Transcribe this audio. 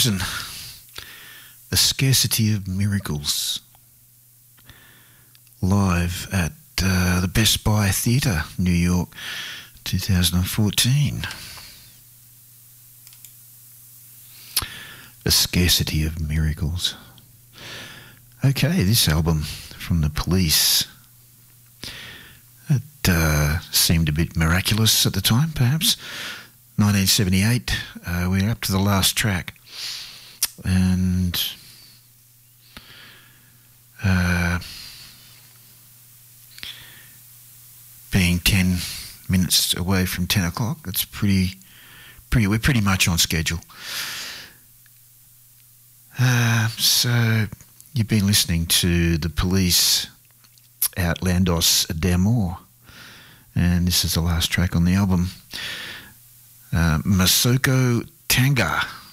Prison, A Scarcity of Miracles, live at the Best Buy Theatre, New York, 2014. A Scarcity of Miracles. Okay, this album from The Police, it seemed a bit miraculous at the time, perhaps. 1978, we're up to the last track, and being 10 minutes away from 10 o'clock, that's we're pretty much on schedule. So you've been listening to The Police, Outlandos d'Amour, and this is the last track on the album, Masoko Tanga.